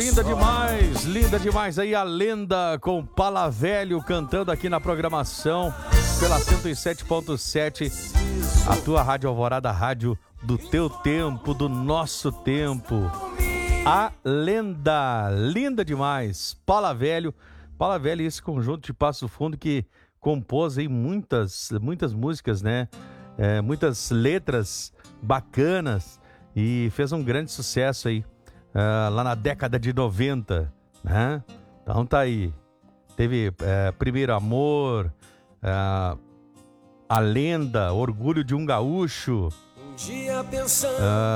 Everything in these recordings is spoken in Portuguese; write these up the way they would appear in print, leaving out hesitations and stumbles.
Linda demais aí a Lenda com Palavelho cantando aqui na programação pela 107.7, a tua Rádio Alvorada, rádio do teu tempo, do nosso tempo. A Lenda, linda demais, Palavelho, esse conjunto de Passo Fundo que compôs aí muitas músicas, né? Muitas letras bacanas e fez um grande sucesso aí. Lá na década de 90, né? Então tá aí. Teve Primeiro Amor, A Lenda, Orgulho de um Gaúcho. Um dia pensando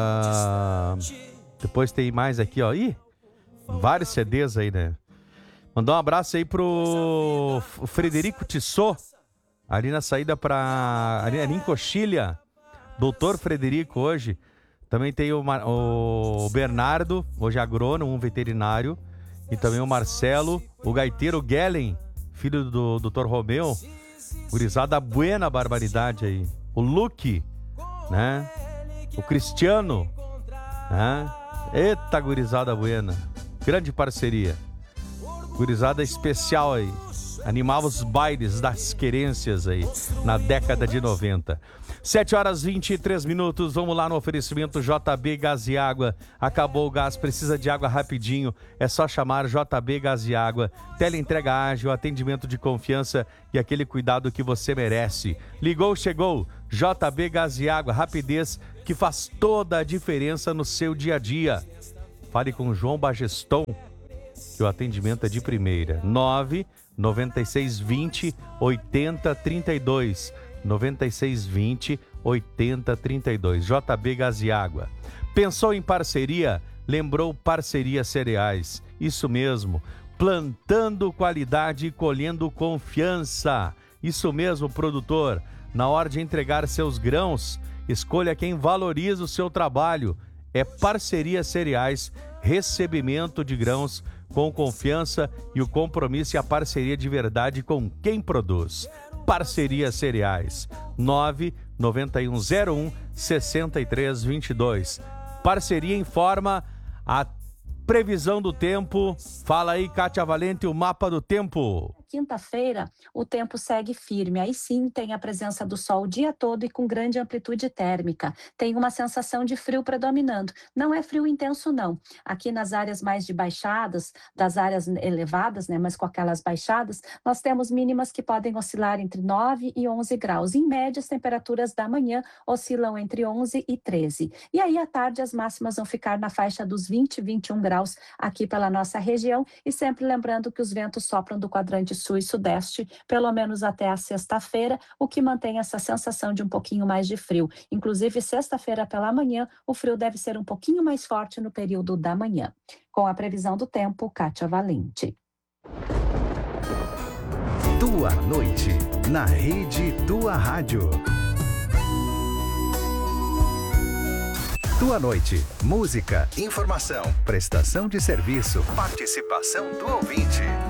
depois tem mais aqui, ó. Ih, vários CDs aí, né? Mandar um abraço aí pro Frederico Tissot, ali na saída ali em Coxilha. Doutor Frederico hoje. Também tem o Bernardo, hoje agrônomo, um veterinário. E também o Marcelo, o gaiteiro Gellen, filho do Dr. Romeu. Gurizada buena barbaridade aí. O Luque, né? O Cristiano, né? Eita, gurizada buena. Grande parceria. Gurizada especial aí. Animava os bailes das querências aí na década de 90. 7h23, vamos lá no oferecimento JB Gás e Água. Acabou o gás, precisa de água rapidinho, é só chamar JB Gás e Água. Teleentrega ágil, atendimento de confiança e aquele cuidado que você merece. Ligou, chegou, JB Gás e Água, rapidez que faz toda a diferença no seu dia a dia. Fale com o João Bageston, que o atendimento é de primeira. 99620 8032. 9620 8032. JB Gás e Água. Pensou em parceria? Lembrou Parceria Cereais. Isso mesmo. Plantando qualidade e colhendo confiança. Isso mesmo, produtor. Na hora de entregar seus grãos, escolha quem valoriza o seu trabalho. É Parceria Cereais, recebimento de grãos com confiança e o compromisso e a parceria de verdade com quem produz. Parceria Cereais, 99101 6322. Parceria informa a previsão do tempo. Fala aí, Kátia Valente, o mapa do tempo. Quinta-feira, o tempo segue firme. Aí sim tem a presença do sol o dia todo e com grande amplitude térmica. Tem uma sensação de frio predominando. Não é frio intenso, não. Aqui nas áreas mais de baixadas, das áreas elevadas, né, mas com aquelas baixadas, nós temos mínimas que podem oscilar entre 9 e 11 graus. Em média, as temperaturas da manhã oscilam entre 11 e 13. E aí, à tarde, as máximas vão ficar na faixa dos 20 e 21 graus aqui pela nossa região. E sempre lembrando que os ventos sopram do quadrante sul e sudeste, pelo menos até a sexta-feira, o que mantém essa sensação de um pouquinho mais de frio. Inclusive, sexta-feira pela manhã, o frio deve ser um pouquinho mais forte no período da manhã. Com a previsão do tempo, Kátia Valente. Tua noite, na rede Tua Rádio. Tua noite, música, informação, prestação de serviço, participação do ouvinte.